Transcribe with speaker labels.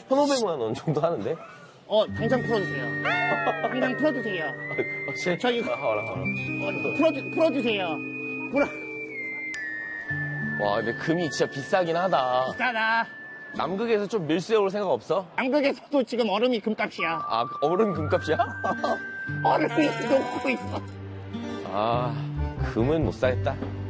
Speaker 1: 1,500만 원 정도 하는데?
Speaker 2: 당장 풀어주세요. 당장 풀어주세요. 저희 풀어주세요.
Speaker 1: 와, 근데 금이 진짜 비싸긴 하다.
Speaker 2: 비싸다.
Speaker 1: 남극에서 좀 밀수해 올 생각 없어?
Speaker 2: 남극에서도 지금 얼음이 금값이야.
Speaker 1: 아, 얼음 금값이야?
Speaker 2: 얼음이 녹고 있어.
Speaker 1: 아, 금은 못 사겠다.